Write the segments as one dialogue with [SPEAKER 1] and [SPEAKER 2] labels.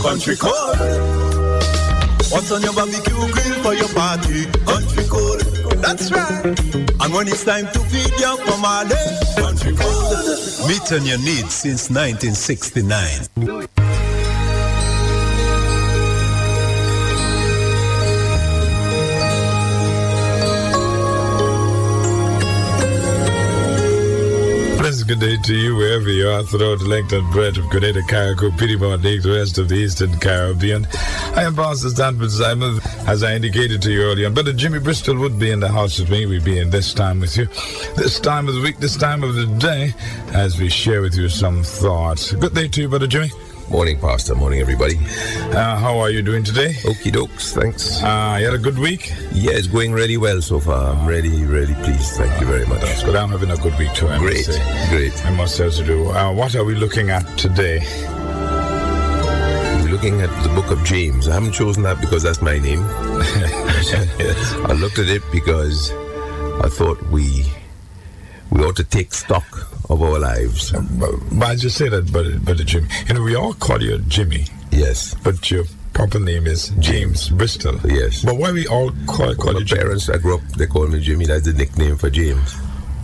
[SPEAKER 1] Country code. What's on your barbecue grill for your party? Country code. That's right. And when it's time to feed your family, country code. Meeting your needs since 1969.
[SPEAKER 2] Good day to you wherever you are throughout the length and breadth of Grenada, Carriacou, Piedmont, the rest of the Eastern Caribbean. I am Pastor Stanford Simon, as I indicated to you earlier. Brother Jimmy Bristol would be in the house with me. We'd be in this time with you, this time of the week, this time of the day, as we share with you some thoughts. Good day to you, Brother Jimmy.
[SPEAKER 3] Morning, Pastor. Morning, everybody.
[SPEAKER 2] How are you doing today?
[SPEAKER 3] Okie dokes, thanks.
[SPEAKER 2] You had a good week?
[SPEAKER 3] Yeah, it's going really well so far. I'm really, really pleased. Thank you very much.
[SPEAKER 2] That's good. I'm having a good week too, I
[SPEAKER 3] must say. Great.
[SPEAKER 2] I must also do. What are we looking at today?
[SPEAKER 3] We're looking at the book of James. I haven't chosen that because that's my name.
[SPEAKER 2] Yes.
[SPEAKER 3] I looked at it because I thought we ought to take stock of our lives.
[SPEAKER 2] But I just say that, Brother Jimmy. You know, we all call you Jimmy.
[SPEAKER 3] Yes.
[SPEAKER 2] But your proper name is James Bristol.
[SPEAKER 3] Yes.
[SPEAKER 2] But why we all call you Jimmy?
[SPEAKER 3] My parents, I grew up, they call me Jimmy. That's the nickname for James.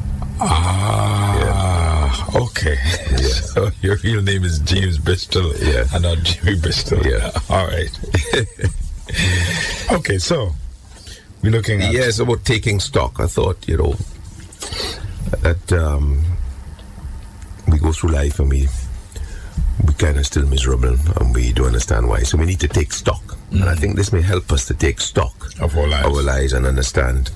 [SPEAKER 2] Okay.
[SPEAKER 3] Yeah.
[SPEAKER 2] So your real name is James Bristol, and not Jimmy Bristol.
[SPEAKER 3] Yeah.
[SPEAKER 2] All right. Okay, so we're looking at...
[SPEAKER 3] Yes, about taking stock. I thought, that we go through life and we kind of still miserable and we don't understand why. So we need to take stock. And I think this may help us to take stock
[SPEAKER 2] of our lives
[SPEAKER 3] and understand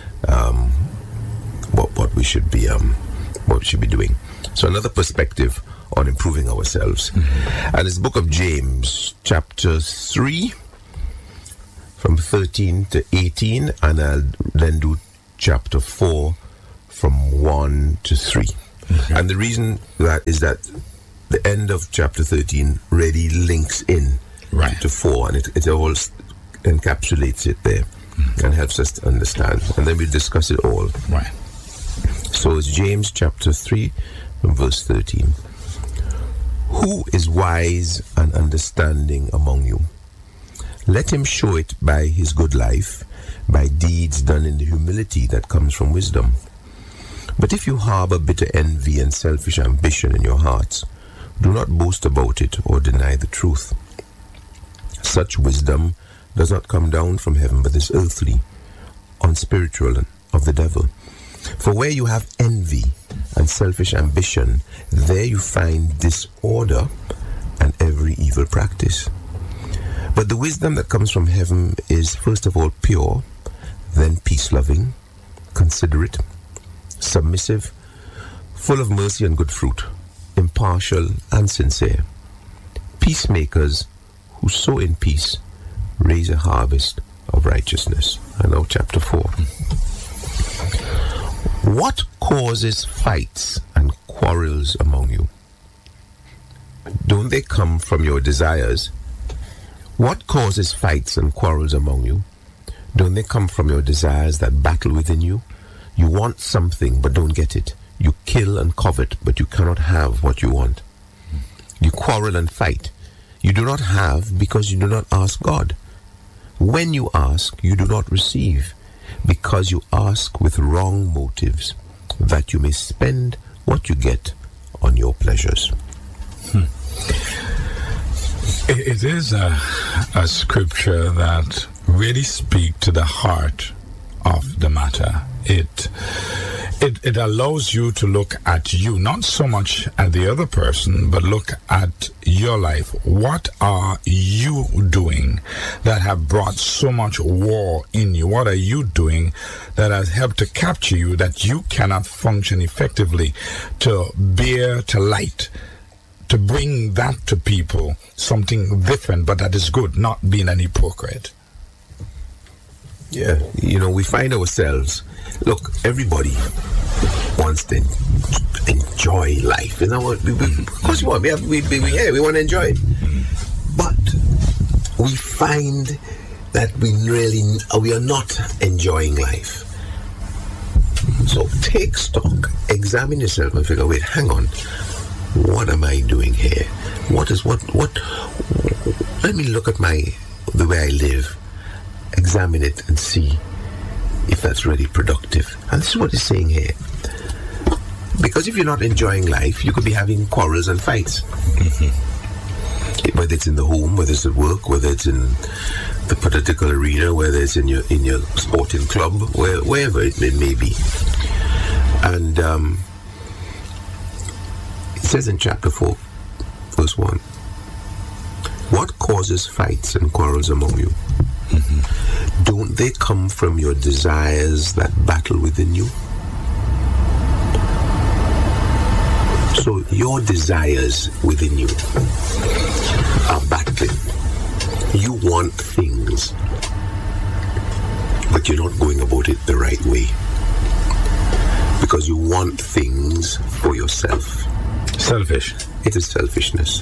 [SPEAKER 3] what we should be doing. So another perspective on improving ourselves. And it's the book of James, chapter 3, from 13 to 18, and I'll then do chapter 4 from 1 to 3. And the reason that is that the end of chapter 13 really links in to 4, and it all encapsulates it there and helps us to understand. And then we discuss it all.
[SPEAKER 2] Right.
[SPEAKER 3] So it's James chapter 3 from verse 13. Who is wise and understanding among you? Let him show it by his good life, by deeds done in the humility that comes from wisdom. But if you harbor bitter envy and selfish ambition in your hearts, do not boast about it or deny the truth. Such wisdom does not come down from heaven, but is earthly, unspiritual, and of the devil. For where you have envy and selfish ambition, there you find disorder and every evil practice. But the wisdom that comes from heaven is first of all pure, then peace-loving, considerate, submissive, full of mercy and good fruit, impartial and sincere. Peacemakers who sow in peace raise a harvest of righteousness. And now chapter 4. What causes fights and quarrels among you? Don't they come from your desires? What causes fights and quarrels among you? Don't they come from your desires that battle within you? You want something but don't get it. You kill and covet, but you cannot have what you want. You quarrel and fight. You do not have because you do not ask God. When you ask, you do not receive, because you ask with wrong motives, that you may spend what you get on your pleasures.
[SPEAKER 2] It is a scripture that really speaks to the heart of the matter. It allows you to look at you, not so much at the other person, but look at your life. What are you doing that have brought so much war in you? What are you doing that has helped to capture you that you cannot function effectively to bear to light, to bring that to people, something different, but that is good, not being an hypocrite?
[SPEAKER 3] Yeah, we find ourselves, look, everybody wants to enjoy life. Of course we want. We want to enjoy it. But we find that we are not enjoying life. So take stock, examine yourself and figure, wait, hang on, what am I doing here? let me look at the way I live, examine it and see if that's really productive. And this is what he's saying here. Because if you're not enjoying life, you could be having quarrels and fights. Whether it's in the home, whether it's at work, whether it's in the political arena, whether it's in your sporting club, wherever it may be. And it says in chapter 4, verse 1, what causes fights and quarrels among you? Don't they come from your desires that battle within you? So your desires within you are battling. You want things, but you're not going about it the right way. Because you want things for yourself.
[SPEAKER 2] Selfish.
[SPEAKER 3] It is selfishness.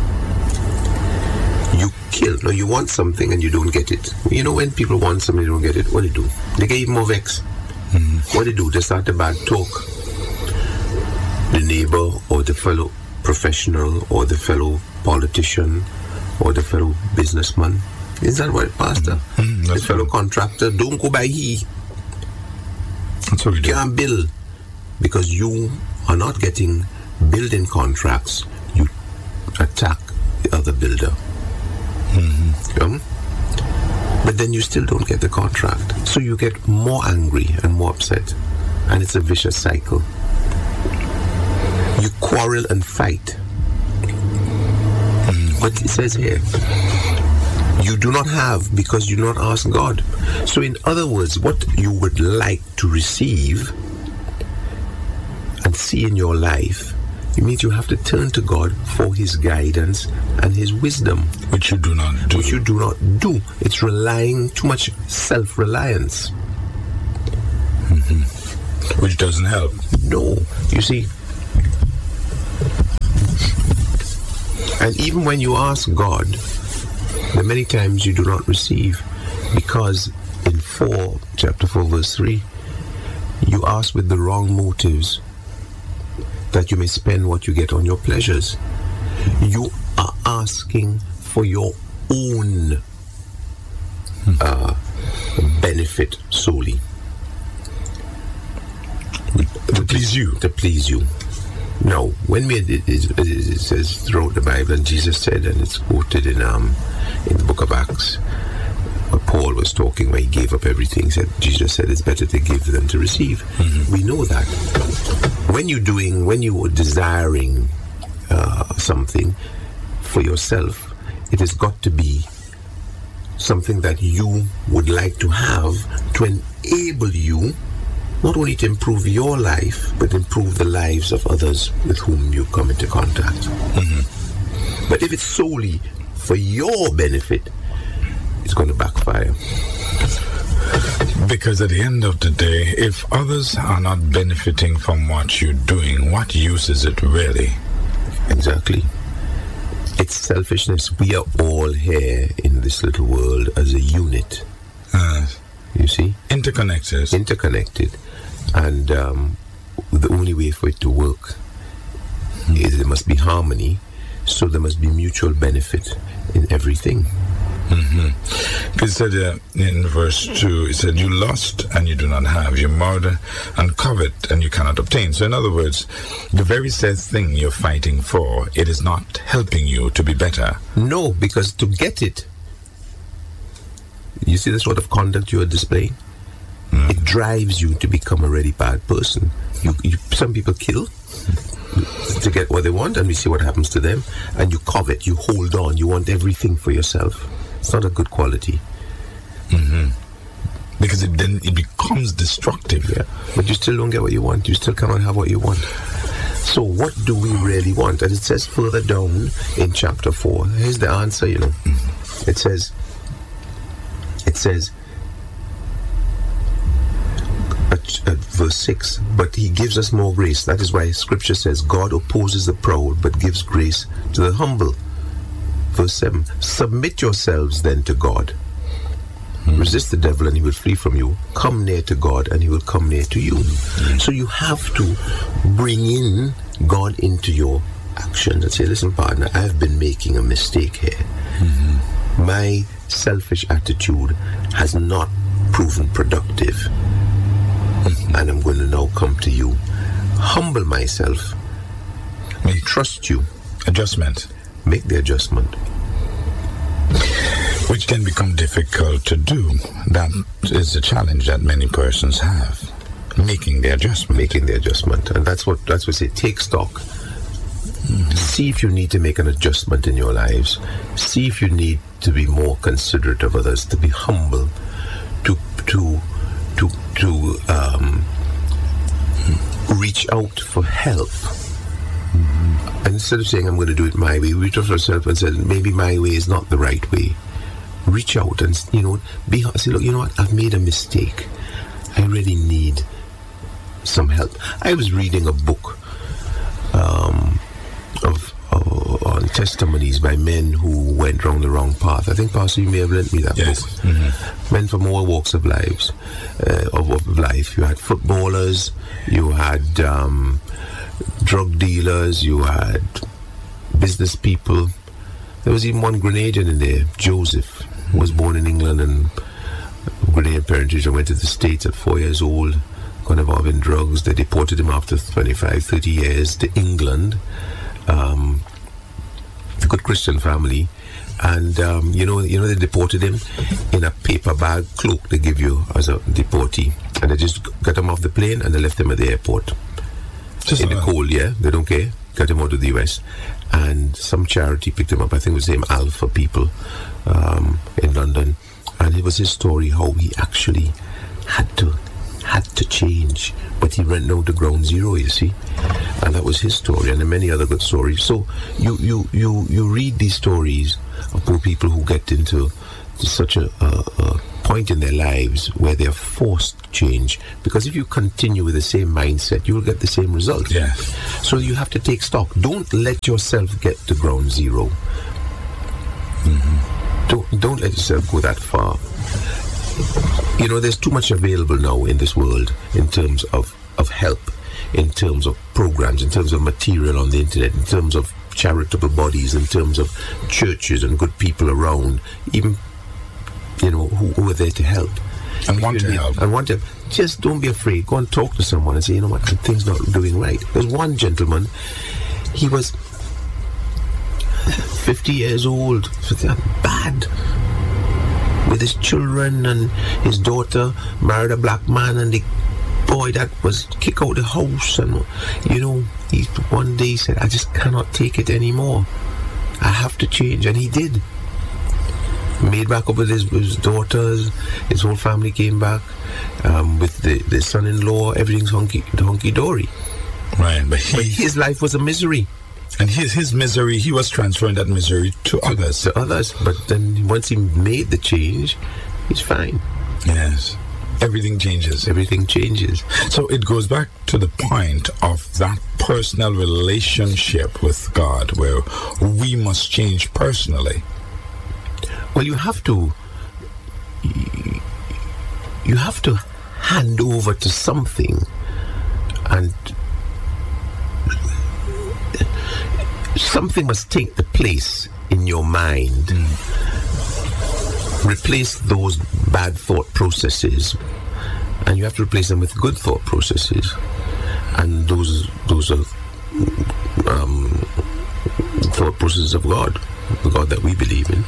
[SPEAKER 3] You kill. No, you want something and you don't get it. You know when people want something and they don't get it, what do they do? They get even more vexed. What do? They start a bad talk. The neighbor or the fellow professional or the fellow politician or the fellow businessman. Is that what, Pastor? The fellow contractor, don't go by he.
[SPEAKER 2] That's what we do.
[SPEAKER 3] Can't build because you are not getting building contracts. You attack the other builder. But then you still don't get the contract. So you get more angry and more upset. And it's a vicious cycle. You quarrel and fight. What it says here, you do not have because you do not ask God. So in other words, what you would like to receive and see in your life, it means you have to turn to God for His guidance and His wisdom.
[SPEAKER 2] Which you do not do.
[SPEAKER 3] Which you do not do. It's relying too much self-reliance.
[SPEAKER 2] Which doesn't help.
[SPEAKER 3] No. You see, and even when you ask God, there are many times you do not receive, because in chapter 4 verse 3, you ask with the wrong motives, that you may spend what you get on your pleasures. You are asking for your own benefit solely.
[SPEAKER 2] To please you.
[SPEAKER 3] To please you. Now, when it says throughout the Bible, and Jesus said, and it's quoted in the book of Acts, where Paul was talking, where he gave up everything. Jesus said it's better to give than to receive. We know that. When you are desiring something for yourself, it has got to be something that you would like to have to enable you not only to improve your life, but improve the lives of others with whom you come into contact. But if it's solely for your benefit, it's going to backfire.
[SPEAKER 2] Because at the end of the day, if others are not benefiting from what you're doing, what use is it really?
[SPEAKER 3] Exactly. It's selfishness. We are all here in this little world as a unit. You see? Interconnected. And the only way for it to work is there must be harmony, so there must be mutual benefit in everything.
[SPEAKER 2] It said in verse 2, it said, you lust and you do not have, you murder and covet and you cannot obtain. So in other words, the very said thing you're fighting for, it is not helping you to be better.
[SPEAKER 3] No, because to get it, you see the sort of conduct you are displaying? It drives you to become a really bad person. Some people kill to get what they want, and we see what happens to them. And you covet, you hold on, you want everything for yourself. It's not a good quality.
[SPEAKER 2] Because it becomes destructive.
[SPEAKER 3] Yeah. But you still don't get what you want. You still cannot have what you want. So what do we really want? And it says further down in chapter 4. Here's the answer, It says, at verse 6, but He gives us more grace. That is why Scripture says God opposes the proud but gives grace to the humble. Verse 7, submit yourselves then to God. Resist the devil and he will flee from you. Come near to God and he will come near to you. So you have to bring in God into your actions and say, listen, partner, I've been making a mistake here. Mm-hmm. My selfish attitude has not proven productive. Mm-hmm. And I'm going to now come to you, humble myself, trust you.
[SPEAKER 2] Adjustment.
[SPEAKER 3] Make the adjustment.
[SPEAKER 2] Which can become difficult to do. That is a challenge that many persons have. Making the adjustment. And that's what we say, take stock. Mm-hmm. See if you need to make an adjustment in your lives. See if you need to be more considerate of others, to be humble, to reach out for help. Mm-hmm. And instead of saying, I'm going to do it my way, reach out for yourself and say, maybe my way is not the right way. Reach out and, say, look, you know what, I've made a mistake. I really need some help. I was reading a book on testimonies by men who went down the wrong path. I think, Pastor, you may have lent me that book. Mm-hmm. Men from all walks of life. You had footballers, you had drug dealers, you had business people. There was even one Grenadian in there, Joseph, who was born in England and Grenadian parentage and went to the States at 4 years old, got involved in drugs. They deported him after 25, 30 years to England. A good Christian family. And, they deported him in a paper bag cloak they give you as a deportee. And they just got him off the plane and they left him at the airport. Just in the cold, yeah? They don't care. Got him out of the US. And some charity picked him up. I think it was the name Alpha People in London. And it was his story how he actually had to change, but he went down to ground zero, you see, and that was his story, and there are many other good stories. So you read these stories of poor people who get into such a point in their lives where they are forced to change, because if you continue with the same mindset, you will get the same result. Yes.
[SPEAKER 3] So you have to take stock. Don't let yourself get to ground zero. Mm-hmm. Don't let yourself go that far. There's too much available now in this world in terms of help, in terms of programs, in terms of material on the internet, in terms of charitable bodies, in terms of churches and good people around, even, who are there to help.
[SPEAKER 2] And want to help.
[SPEAKER 3] Just don't be afraid. Go and talk to someone and say, you know what, things not doing right. There's one gentleman, he was 50 years old, bad, with his children, and his daughter married a black man, and the boy that was kicked out the house, and he one day said, I just cannot take it anymore. I have to change. And he did. Made back up with his daughters, his whole family came back, with the son-in-law, everything's hunky-dory.
[SPEAKER 2] Right, but
[SPEAKER 3] his life was a misery.
[SPEAKER 2] And his misery, he was transferring that misery to others.
[SPEAKER 3] But then once he made the change, he's fine.
[SPEAKER 2] Yes. Everything changes. So it goes back to the point of that personal relationship with God, where we must change personally.
[SPEAKER 3] Well, you have to hand over to something, and something must take the place in your mind. Replace those bad thought processes, and you have to replace them with good thought processes, and those are thought processes of God, the God that we believe in.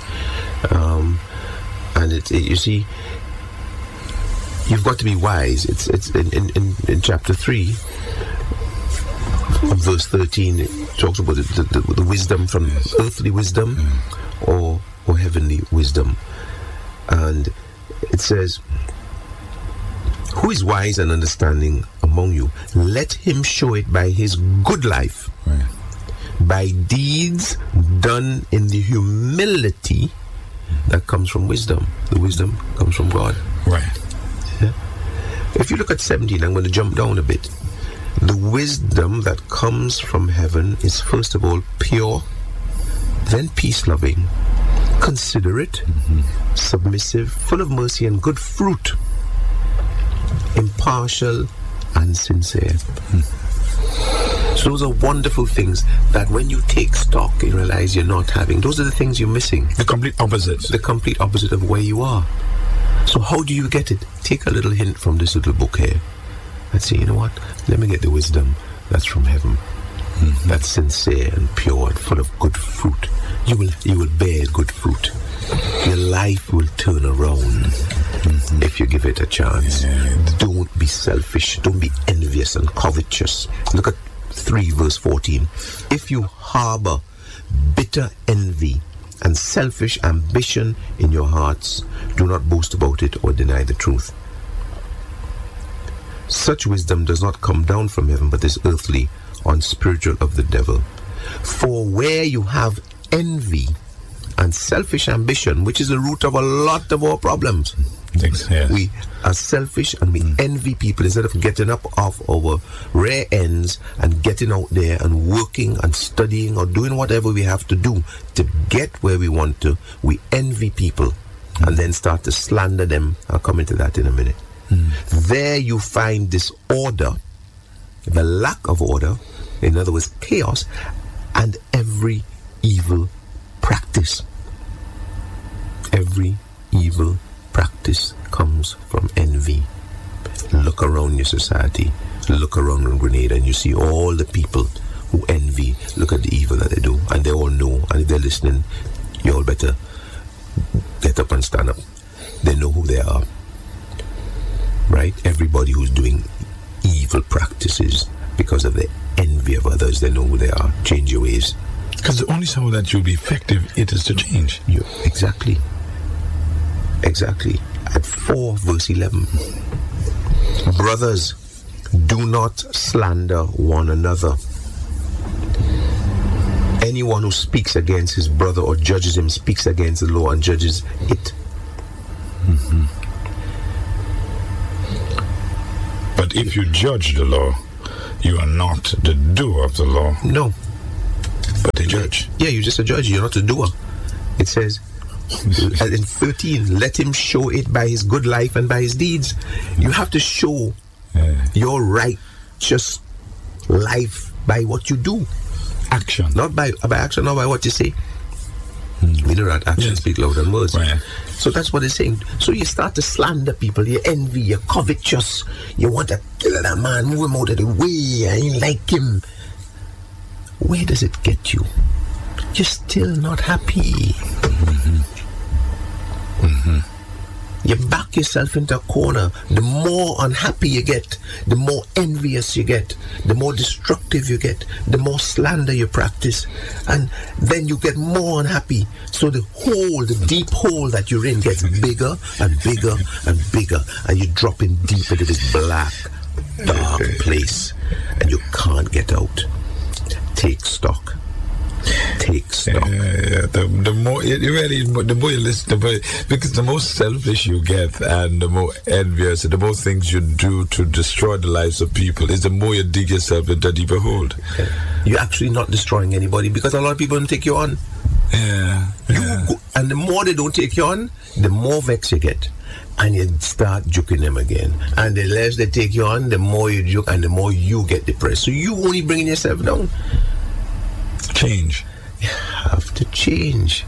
[SPEAKER 3] And you see, you've got to be wise. It's in chapter 3 of verse 13, it talks about the wisdom from earthly wisdom or heavenly wisdom. And it says, who is wise and understanding among you? Let him show it by his good life, right, by deeds done in the humility that comes from wisdom. The wisdom comes from God.
[SPEAKER 2] Right.
[SPEAKER 3] Yeah. If you look at 17, I'm going to jump down a bit. The wisdom that comes from heaven is first of all pure, then peace-loving, considerate, submissive, full of mercy and good fruit, impartial and sincere. So those are wonderful things that when you take stock, you realize you're not having. Those are the things you're missing.
[SPEAKER 2] The complete opposite.
[SPEAKER 3] The complete opposite of where you are. So how do you get it? Take a little hint from this little book here and say, you know what? Let me get the wisdom that's from heaven. That's sincere and pure and full of good fruit. You will bear good fruit. Your life will turn around if you give it a chance. Don't be selfish. Don't be envious and covetous. Look at 3 verse 14. If you harbor bitter envy and selfish ambition in your hearts, do not boast about it or deny the truth. Such wisdom does not come down from heaven, but is earthly, unspiritual, of the devil. For where you have envy and selfish ambition, which is the root of a lot of our problems. We are selfish and we envy people instead of getting up off our rear ends and getting out there and working and studying or doing whatever we have to do to get where we want to. We envy people and then start to slander them. I'll come into that in a minute. There you find disorder, the lack of order, in other words, chaos, and every evil practice. Every evil practice comes from envy. Look around your society, look around Grenada, and you see all the people who envy. Look at the evil that they do, and they all know. And if they're listening, you all better get up and stand up. They know who they are, right? Everybody who's doing evil practices because of the envy of others, they know who they are. Change your ways.
[SPEAKER 2] Because the only way that you'll be effective, it is to change.
[SPEAKER 3] Exactly. At 4 verse 11. Brothers, do not slander one another. Anyone who speaks against his brother or judges him speaks against the law and judges it.
[SPEAKER 2] But if you judge the law, you are not the doer of the law.
[SPEAKER 3] No.
[SPEAKER 2] But the judge.
[SPEAKER 3] Yeah, you're just a judge. You're not a doer. It says in 13, let him show it by his good life and by his deeds. You have to show your righteous life by what you do.
[SPEAKER 2] Action.
[SPEAKER 3] Not by action, not by what you say. We know that actions speak louder than words.
[SPEAKER 2] Right.
[SPEAKER 3] So that's what it's saying. So you start to slander people, you envy, you're covetous, you want to kill that man, move him out of the way, I ain't like him. Where does it get you? You're still not happy. You back yourself into a corner. The more unhappy you get, the more envious you get, the more destructive you get, the more slander you practice, and then you get more unhappy. So the deep hole that you're in gets bigger and bigger and bigger, and you're dropping deep into this black, dark place, and you can't get out. Take stock.
[SPEAKER 2] The more you listen, because the more selfish you get and the more envious and the more things you do to destroy the lives of people is the more you dig yourself into a deeper hole.
[SPEAKER 3] You're actually not destroying anybody because a lot of people don't take you on. And the more they don't take you on, the more vex you get. And you start joking them again. And the less they take you on, the more you joke and the more you get depressed. So you only bringing yourself down.
[SPEAKER 2] Change.
[SPEAKER 3] You have to change.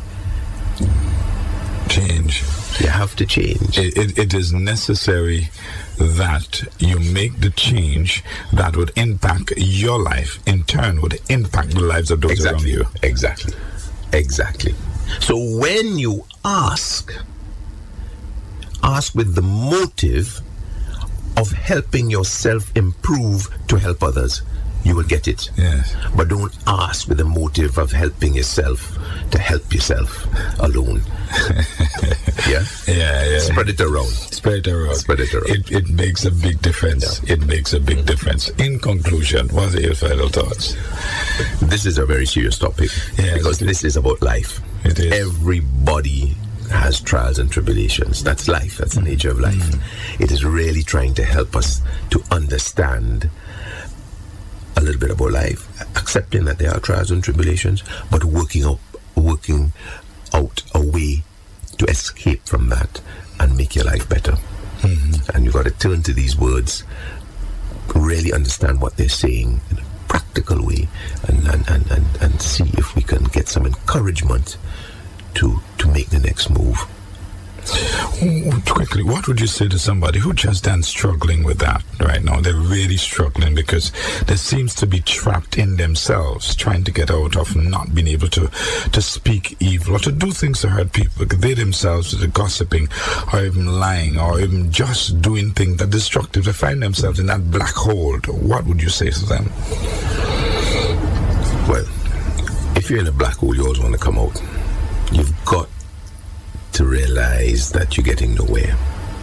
[SPEAKER 3] You have to change.
[SPEAKER 2] It is necessary that you make the change that would impact your life, in turn would impact the lives of those around you.
[SPEAKER 3] Exactly. So when you ask with the motive of helping yourself improve to help others. You will get it.
[SPEAKER 2] Yes.
[SPEAKER 3] But don't ask with the motive of helping yourself to help yourself alone. Yeah? Spread it around.
[SPEAKER 2] It makes a big difference.
[SPEAKER 3] Yeah.
[SPEAKER 2] It makes a big difference. In conclusion, what are your final thoughts?
[SPEAKER 3] This is a very serious topic.
[SPEAKER 2] Yes,
[SPEAKER 3] because this is about life.
[SPEAKER 2] It is.
[SPEAKER 3] Everybody has trials and tribulations. That's life. That's the nature of life. It is really trying to help us to understand a little bit about life, accepting that there are trials and tribulations, but working out a way to escape from that and make your life better. And you've got to turn to these words, really understand what they're saying, practical way and see if we can get some encouragement to make the next move.
[SPEAKER 2] Quickly, what would you say to somebody who just then struggling with that right now? They're really struggling because they seems to be trapped in themselves, trying to get out of not being able to speak evil or to do things to hurt people because they themselves are gossiping or even lying or even just doing things that are destructive. They find themselves in that black hole. What would you say to them?
[SPEAKER 3] Well, if you're in a black hole, you always want to come out. You've got to realize that you're getting nowhere.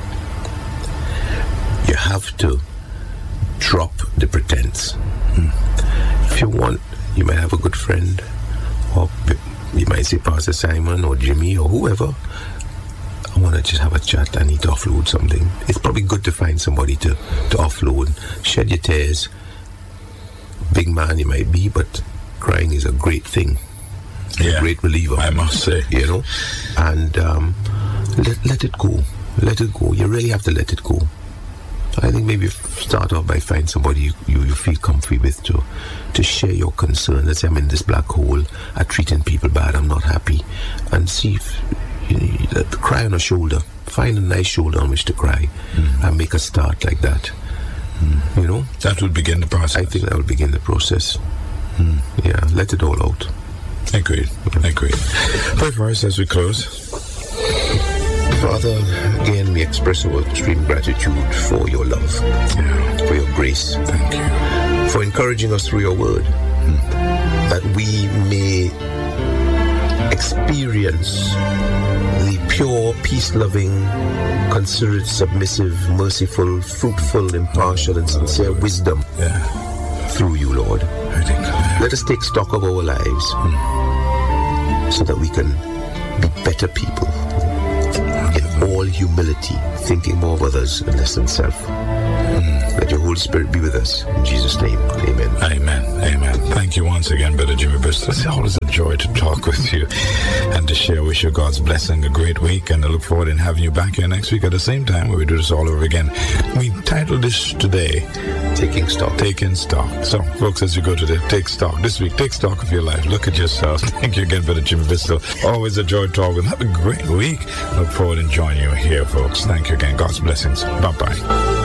[SPEAKER 3] You have to drop the pretense. If you want, you might have a good friend, or you might say Pastor Simon or Jimmy or whoever, I want to just have a chat, I need to offload something. It's probably good to find somebody to offload, shed your tears. Big man you might be, but crying is a great thing.
[SPEAKER 2] Yeah,
[SPEAKER 3] a great reliever,
[SPEAKER 2] I must say.
[SPEAKER 3] You know, and let it go. Let it go. You really have to let it go. I think maybe start off by finding somebody you feel comfy with to share your concern. Let's say I'm in this black hole, I'm treating people bad, I'm not happy, and see if you cry on a shoulder. Find a nice shoulder on which to cry, and make a start like that. You know,
[SPEAKER 2] that would begin the process.
[SPEAKER 3] I think that would begin the process. Yeah, let it all out.
[SPEAKER 2] Agreed. Pray for us as we close.
[SPEAKER 3] Father, again, we express our extreme gratitude for your love, for your grace.
[SPEAKER 2] Thank you.
[SPEAKER 3] For encouraging us through your word, that we may experience the pure, peace-loving, considerate, submissive, merciful, fruitful, impartial, and sincere wisdom through you, Lord. Let us take stock of our lives so that we can be better people in all humility, thinking more of others and less than self. Let your Holy Spirit be with us. In Jesus' name, amen.
[SPEAKER 2] Amen. Thank you once again, Brother Jimmy Bristol. It's always a joy to talk with you and to share. Wish you God's blessing, a great week, and I look forward in having you back here next week at the same time where we do this all over again. We titled this today, Taking Stock. So, folks, as you go today, take stock. This week, take stock of your life. Look at yourself. Thank you again, Brother Jimmy Bristol. Always a joy to talk with. Have a great week. Look forward to joining you here, folks. Thank you again. God's blessings. Bye-bye.